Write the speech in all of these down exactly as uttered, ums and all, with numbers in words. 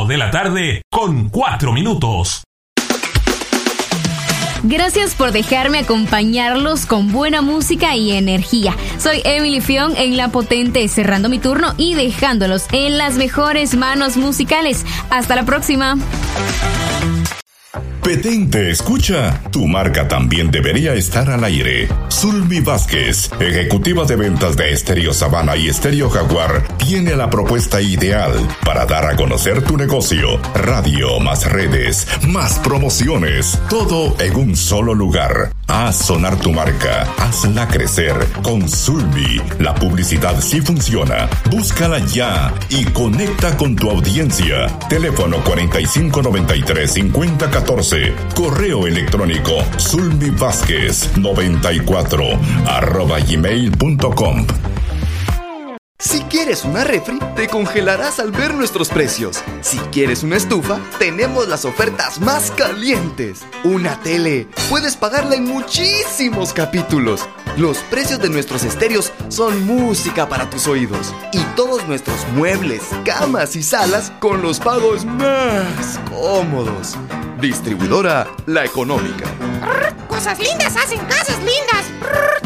de la tarde con cuatro minutos. Gracias por dejarme acompañarlos con buena música y energía. Soy Emily Fion en La Potente, cerrando mi turno y dejándolos en las mejores manos musicales. Hasta la próxima. Petente escucha, tu marca también debería estar al aire. Zulmi Vázquez, ejecutiva de ventas de Estéreo Sabana y Estéreo Jaguar, tiene la propuesta ideal para dar a conocer tu negocio. Radio, más redes, más promociones, todo en un solo lugar. Haz sonar tu marca, hazla crecer con Zulmi. La publicidad sí funciona. Búscala ya y conecta con tu audiencia. Teléfono cuarenta y cinco noventa y tres cincuenta catorce. Correo electrónico zulmi vázquez noventa y cuatro arroba gmail punto com. Si quieres una refri, te congelarás al ver nuestros precios. Si quieres una estufa, tenemos las ofertas más calientes. Una tele, puedes pagarla en muchísimos capítulos. Los precios de nuestros estéreos son música para tus oídos. Y todos nuestros muebles, camas y salas con los pagos más cómodos. Distribuidora La Económica. Cosas lindas hacen casas lindas.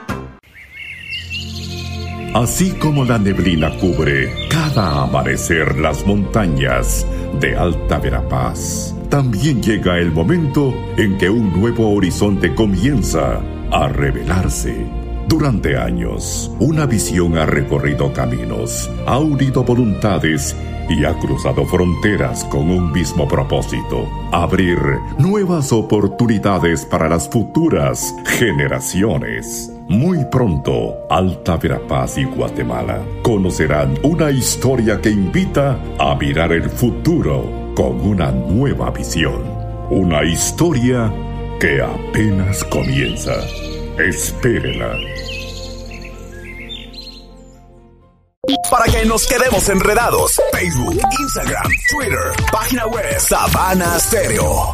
Así como la neblina cubre cada amanecer las montañas de Alta Verapaz, también llega el momento en que un nuevo horizonte comienza a revelarse. Durante años, una visión ha recorrido caminos, ha unido voluntades y ha cruzado fronteras con un mismo propósito: abrir nuevas oportunidades para las futuras generaciones. Muy pronto, Alta Verapaz y Guatemala conocerán una historia que invita a mirar el futuro con una nueva visión. Una historia que apenas comienza. Espérela. Para que nos quedemos enredados, Facebook, Instagram, Twitter, página web, Sabana Stereo.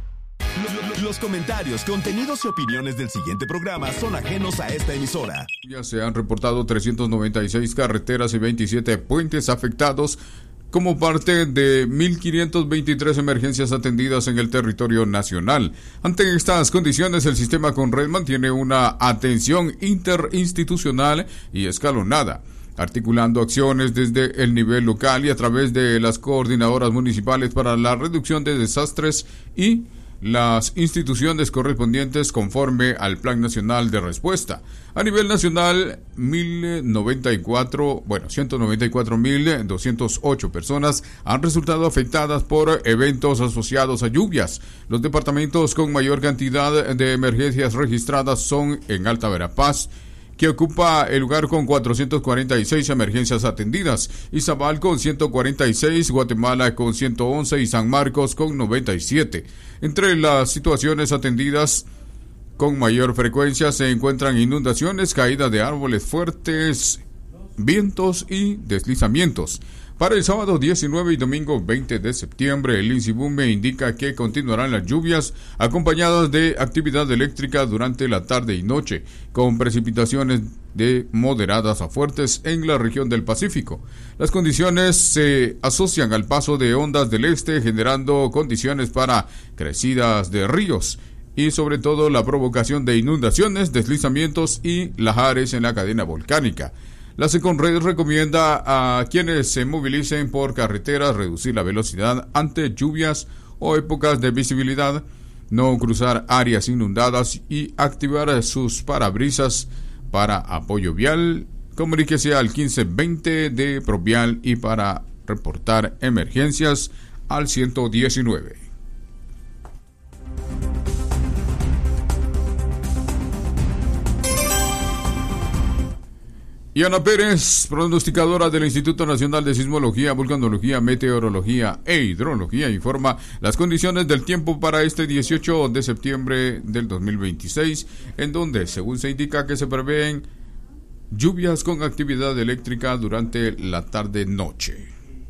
Los comentarios, contenidos y opiniones del siguiente programa son ajenos a esta emisora. Ya se han reportado trescientas noventa y seis carreteras y veintisiete puentes afectados como parte de mil quinientas veintitrés emergencias atendidas en el territorio nacional. Ante estas condiciones, el sistema Conred mantiene una atención interinstitucional y escalonada, articulando acciones desde el nivel local y a través de las coordinadoras municipales para la reducción de desastres y las instituciones correspondientes conforme al Plan Nacional de Respuesta. A nivel nacional, mil noventa y cuatro, bueno, ciento noventa y cuatro mil doscientas ocho personas han resultado afectadas por eventos asociados a lluvias. Los departamentos con mayor cantidad de emergencias registradas son en Alta Verapaz, que ocupa el lugar con cuatrocientas cuarenta y seis emergencias atendidas, Izabal con ciento cuarenta y seis, Guatemala con ciento once y San Marcos con noventa y siete. Entre las situaciones atendidas con mayor frecuencia se encuentran inundaciones, caída de árboles fuertes, vientos y deslizamientos. Para el sábado diecinueve y domingo veinte de septiembre, el INSIBUME indica que continuarán las lluvias acompañadas de actividad eléctrica durante la tarde y noche, con precipitaciones de moderadas a fuertes en la región del Pacífico. Las condiciones se asocian al paso de ondas del este, generando condiciones para crecidas de ríos y sobre todo la provocación de inundaciones, deslizamientos y lahares en la cadena volcánica. La Seconred recomienda a quienes se movilicen por carreteras reducir la velocidad ante lluvias o épocas de visibilidad, no cruzar áreas inundadas y activar sus parabrisas para apoyo vial. Comuníquese al quince veinte de Provial y para reportar emergencias al ciento diecinueve. Y Ana Pérez, pronosticadora del Instituto Nacional de Sismología, Vulcanología, Meteorología e Hidrología, informa las condiciones del tiempo para este dieciocho de septiembre del dos mil veintiséis, en donde, según se indica, que se prevén lluvias con actividad eléctrica durante la tarde-noche.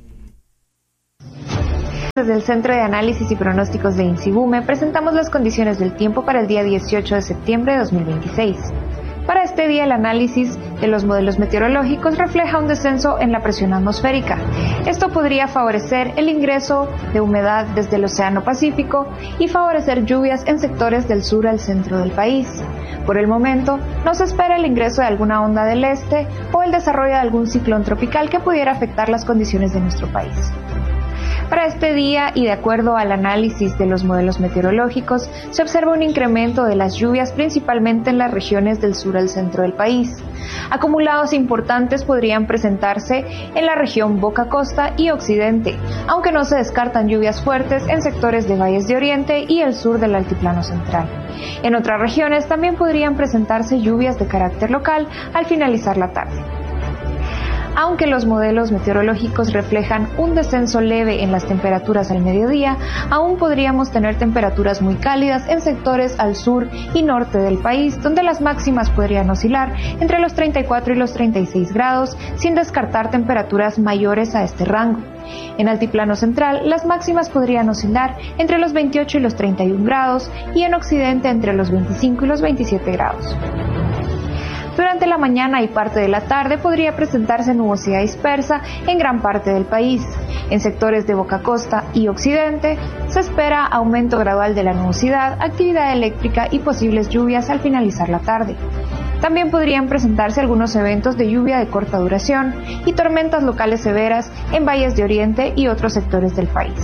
Desde el Centro de Análisis y Pronósticos de INSIBUME presentamos las condiciones del tiempo para el día dieciocho de septiembre de dos mil veintiséis. Para este día el análisis de los modelos meteorológicos refleja un descenso en la presión atmosférica. Esto podría favorecer el ingreso de humedad desde el Océano Pacífico y favorecer lluvias en sectores del sur al centro del país. Por el momento, no se espera el ingreso de alguna onda del este o el desarrollo de algún ciclón tropical que pudiera afectar las condiciones de nuestro país. Para este día, y de acuerdo al análisis de los modelos meteorológicos, se observa un incremento de las lluvias principalmente en las regiones del sur al centro del país. Acumulados importantes podrían presentarse en la región Boca Costa y Occidente, aunque no se descartan lluvias fuertes en sectores de valles de Oriente y el sur del Altiplano Central. En otras regiones también podrían presentarse lluvias de carácter local al finalizar la tarde. Aunque los modelos meteorológicos reflejan un descenso leve en las temperaturas al mediodía, aún podríamos tener temperaturas muy cálidas en sectores al sur y norte del país, donde las máximas podrían oscilar entre los treinta y cuatro y los treinta y seis grados, sin descartar temperaturas mayores a este rango. En Altiplano Central, las máximas podrían oscilar entre los veintiocho y los treinta y un grados, y en Occidente entre los veinticinco y los veintisiete grados. Durante la mañana y parte de la tarde podría presentarse nubosidad dispersa en gran parte del país. En sectores de Boca Costa y Occidente se espera aumento gradual de la nubosidad, actividad eléctrica y posibles lluvias al finalizar la tarde. También podrían presentarse algunos eventos de lluvia de corta duración y tormentas locales severas en valles de Oriente y otros sectores del país.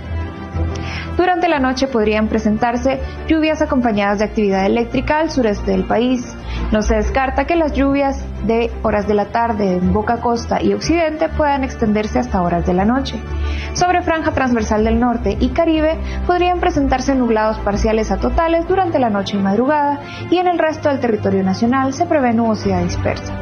Durante la noche podrían presentarse lluvias acompañadas de actividad eléctrica al sureste del país. No se descarta que las lluvias de horas de la tarde en Boca Costa y Occidente puedan extenderse hasta horas de la noche. Sobre franja transversal del norte y Caribe podrían presentarse nublados parciales a totales durante la noche y madrugada, y en el resto del territorio nacional se prevé nubosidad dispersa.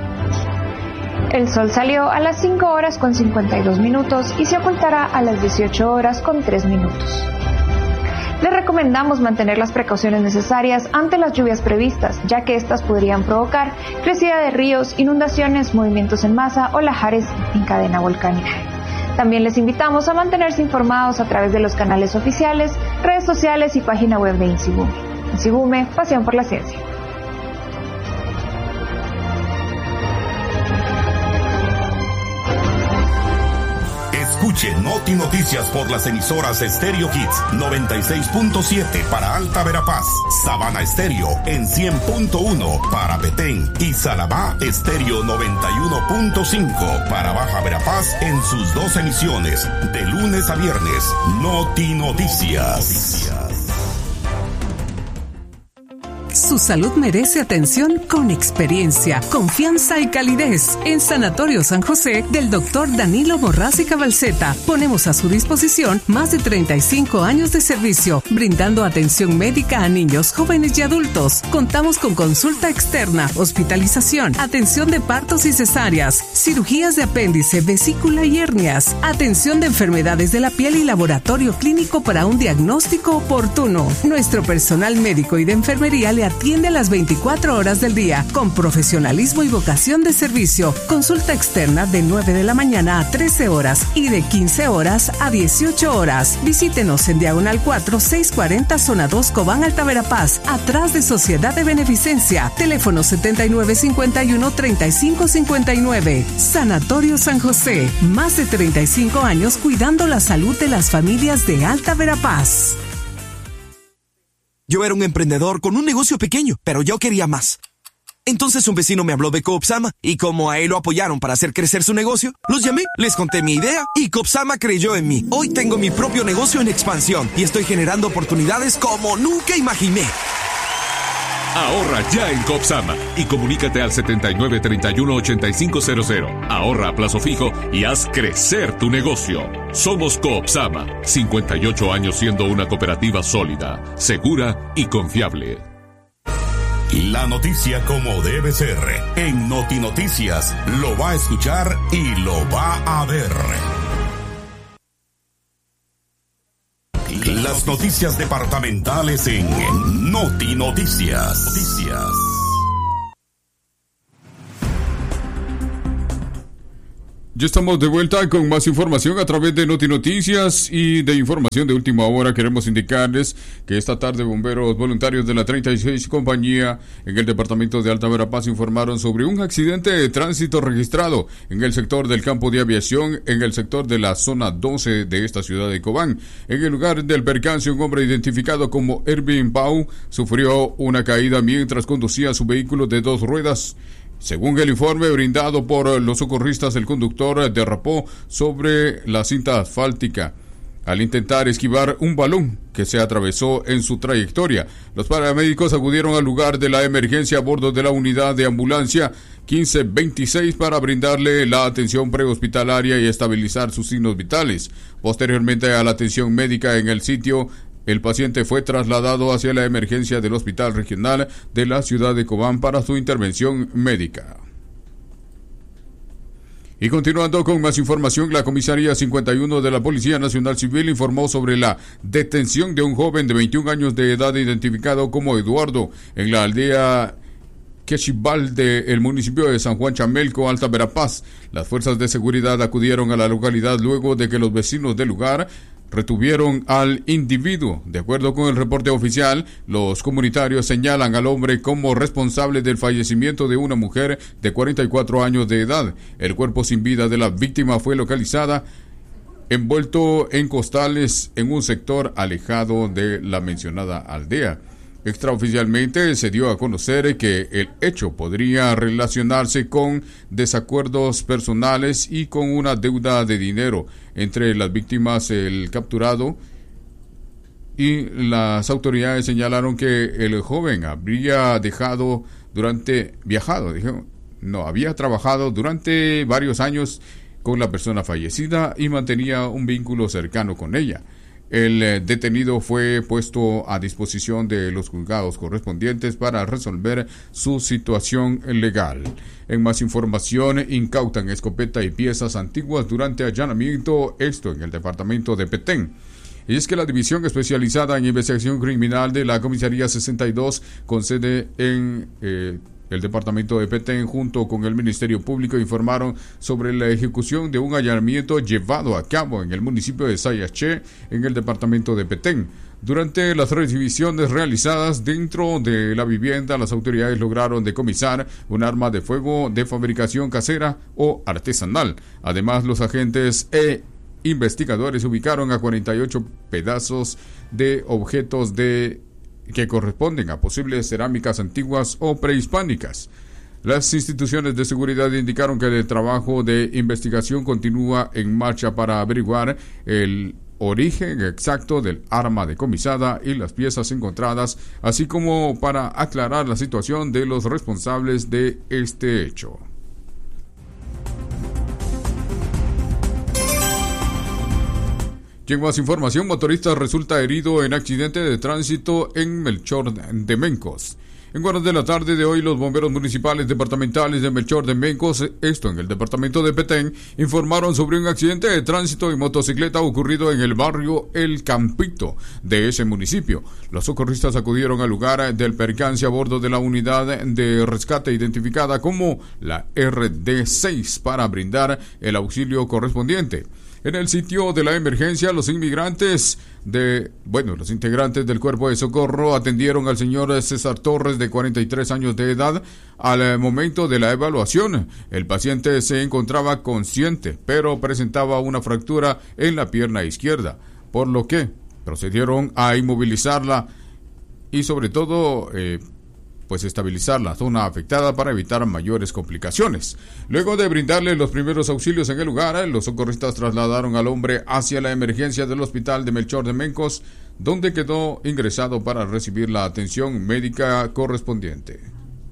El sol salió a las cinco horas con cincuenta y dos minutos y se ocultará a las dieciocho horas con tres minutos. Les recomendamos mantener las precauciones necesarias ante las lluvias previstas, ya que estas podrían provocar crecida de ríos, inundaciones, movimientos en masa o lahares en cadena volcánica. También les invitamos a mantenerse informados a través de los canales oficiales, redes sociales y página web de INSIGUME. INSIGUME, pasión por la ciencia. Escuche Noti Noticias por las emisoras Stereo Hits noventa y seis punto siete para Alta Verapaz, Sabana Estéreo en cien punto uno para Petén y Salabá Estéreo noventa y uno punto cinco para Baja Verapaz en sus dos emisiones de lunes a viernes. Noti Noticias. Su salud merece atención con experiencia, confianza y calidez. En Sanatorio San José del doctor Danilo Borrás y Cabalceta ponemos a su disposición más de treinta y cinco años de servicio, brindando atención médica a niños, jóvenes y adultos. Contamos con consulta externa, hospitalización, atención de partos y cesáreas, cirugías de apéndice, vesícula y hernias, atención de enfermedades de la piel y laboratorio clínico para un diagnóstico oportuno. Nuestro personal médico y de enfermería le atiende a las veinticuatro horas del día con profesionalismo y vocación de servicio. Consulta externa de nueve de la mañana a trece horas y de quince horas a dieciocho horas. Visítenos en Diagonal cuatro, seiscientos cuarenta, Zona dos, Cobán, Alta Verapaz, atrás de Sociedad de Beneficencia. Teléfono setenta y nueve cincuenta y uno, treinta y cinco cincuenta y nueve. Sanatorio San José. Más de treinta y cinco años cuidando la salud de las familias de Alta Verapaz. Yo era un emprendedor con un negocio pequeño, pero yo quería más. Entonces un vecino me habló de Coopsama y como a él lo apoyaron para hacer crecer su negocio, los llamé, les conté mi idea y Coopsama creyó en mí. Hoy tengo mi propio negocio en expansión y estoy generando oportunidades como nunca imaginé. Ahorra ya en Coopsama y comunícate al setenta y nueve, treinta y uno, ochenta y cinco cero cero. Ahorra a plazo fijo y haz crecer tu negocio. Somos Coopsama, cincuenta y ocho años siendo una cooperativa sólida, segura y confiable. La noticia como debe ser. En Noti Noticias lo va a escuchar y lo va a ver. Las noticias departamentales en Noti Noticias. Noticias. Ya estamos de vuelta con más información a través de Noti Noticias y de información de última hora. Queremos indicarles que esta tarde bomberos voluntarios de la treinta y seis compañía en el departamento de Alta Verapaz informaron sobre un accidente de tránsito registrado en el sector del campo de aviación, en el sector de la zona doce de esta ciudad de Cobán. En el lugar del percance, un hombre identificado como Erwin Pau sufrió una caída mientras conducía su vehículo de dos ruedas. Según el informe brindado por los socorristas, el conductor derrapó sobre la cinta asfáltica al intentar esquivar un balón que se atravesó en su trayectoria. Los paramédicos acudieron al lugar de la emergencia a bordo de la unidad de ambulancia quince veintiséis para brindarle la atención prehospitalaria y estabilizar sus signos vitales. Posteriormente a la atención médica en el sitio, el paciente fue trasladado hacia la emergencia del Hospital Regional de la ciudad de Cobán para su intervención médica. Y continuando con más información, la comisaría cincuenta y uno de la Policía Nacional Civil informó sobre la detención de un joven de veintiún años de edad identificado como Eduardo en la aldea Quechibal del municipio de San Juan Chamelco, Alta Verapaz. Las fuerzas de seguridad acudieron a la localidad luego de que los vecinos del lugar retuvieron al individuo. De acuerdo con el reporte oficial, los comunitarios señalan al hombre como responsable del fallecimiento de una mujer de cuarenta y cuatro años de edad. El cuerpo sin vida de la víctima fue localizada envuelto en costales en un sector alejado de la mencionada aldea. Extraoficialmente se dio a conocer que el hecho podría relacionarse con desacuerdos personales y con una deuda de dinero entre las víctimas, el capturado, y las autoridades señalaron que el joven habría dejado durante viajado, dijeron, no, había trabajado durante varios años con la persona fallecida y mantenía un vínculo cercano con ella. El detenido fue puesto a disposición de los juzgados correspondientes para resolver su situación legal. En más información, incautan escopeta y piezas antiguas durante allanamiento, esto en el departamento de Petén. Y es que la División Especializada en Investigación Criminal de la Comisaría sesenta y dos, con sede en eh, el departamento de Petén, junto con el Ministerio Público, informaron sobre la ejecución de un allanamiento llevado a cabo en el municipio de Sayaché, en el departamento de Petén. Durante las revisiones realizadas dentro de la vivienda, las autoridades lograron decomisar un arma de fuego de fabricación casera o artesanal. Además, los agentes e investigadores ubicaron a cuarenta y ocho pedazos de objetos de que corresponden a posibles cerámicas antiguas o prehispánicas. Las instituciones de seguridad indicaron que el trabajo de investigación continúa en marcha para averiguar el origen exacto del arma decomisada y las piezas encontradas, así como para aclarar la situación de los responsables de este hecho. Y en más información, motorista resulta herido en accidente de tránsito en Melchor de Mencos. En horas de la tarde de hoy, los bomberos municipales departamentales de Melchor de Mencos, esto en el departamento de Petén, informaron sobre un accidente de tránsito y motocicleta ocurrido en el barrio El Campito de ese municipio. Los socorristas acudieron al lugar del percance a bordo de la unidad de rescate identificada como la R D seis para brindar el auxilio correspondiente. En el sitio de la emergencia, los inmigrantes de, bueno, los integrantes del cuerpo de socorro atendieron al señor César Torres, de cuarenta y tres años de edad. Al momento de la evaluación, el paciente se encontraba consciente, pero presentaba una fractura en la pierna izquierda, por lo que procedieron a inmovilizarla y sobre todo eh, pues estabilizar la zona afectada para evitar mayores complicaciones. Luego de brindarle los primeros auxilios en el lugar, los socorristas trasladaron al hombre hacia la emergencia del hospital de Melchor de Mencos, donde quedó ingresado para recibir la atención médica correspondiente.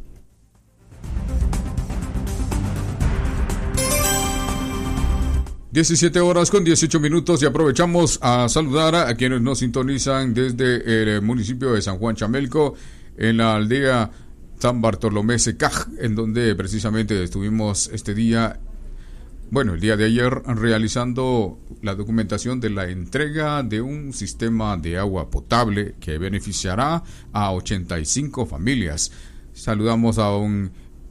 diecisiete horas con dieciocho minutos y aprovechamos a saludar a quienes nos sintonizan desde el municipio de San Juan Chamelco, en la aldea San Bartolomé Secaj, en donde precisamente estuvimos este día, bueno, el día de ayer, realizando la documentación de la entrega de un sistema de agua potable que beneficiará a ochenta y cinco familias. Saludamos a un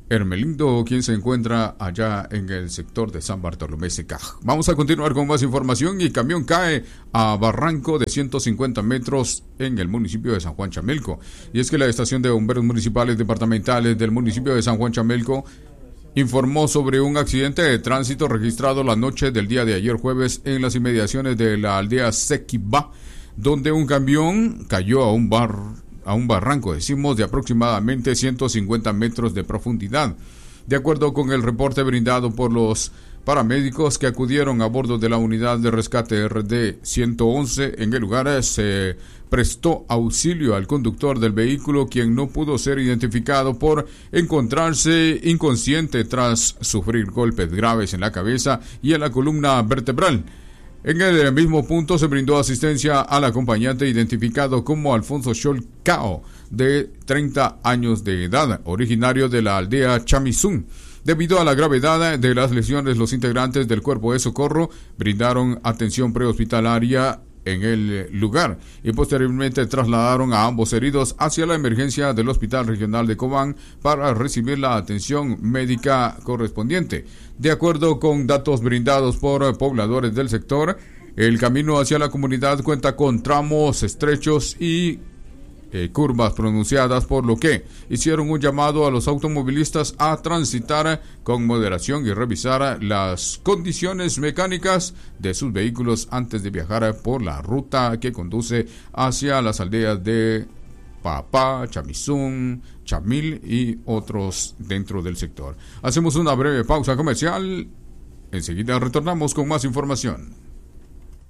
Hermelindo, quien se encuentra allá en el sector de San Bartolomé Secaj. Vamos a continuar con más información y camión cae a barranco de ciento cincuenta metros en el municipio de San Juan Chamelco. Y es que la estación de bomberos municipales departamentales del municipio de San Juan Chamelco informó sobre un accidente de tránsito registrado la noche del día de ayer jueves en las inmediaciones de la aldea Sequibá, donde un camión cayó a un bar a un barranco, decimos, de aproximadamente ciento cincuenta metros de profundidad. De acuerdo con el reporte brindado por los paramédicos que acudieron a bordo de la unidad de rescate R D ciento once, en el lugar se prestó auxilio al conductor del vehículo, quien no pudo ser identificado por encontrarse inconsciente tras sufrir golpes graves en la cabeza y en la columna vertebral. En el mismo punto se brindó asistencia al acompañante identificado como Alfonso Cholcao, de treinta años de edad, originario de la aldea Chamizún. Debido a la gravedad de las lesiones, los integrantes del cuerpo de socorro brindaron atención prehospitalaria en el lugar y posteriormente trasladaron a ambos heridos hacia la emergencia del Hospital Regional de Cobán para recibir la atención médica correspondiente. De acuerdo con datos brindados por pobladores del sector, el camino hacia la comunidad cuenta con tramos estrechos y eh, curvas pronunciadas, por lo que hicieron un llamado a los automovilistas a transitar con moderación y revisar las condiciones mecánicas de sus vehículos antes de viajar por la ruta que conduce hacia las aldeas de Papá, Chamizún, Chamil y otros dentro del sector. Hacemos una breve pausa comercial. Enseguida retornamos con más información.